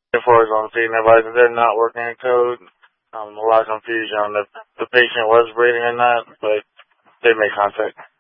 As far as on feeding advice, they're not working in code. A lot of confusion on if the patient was breathing or not, but they made contact.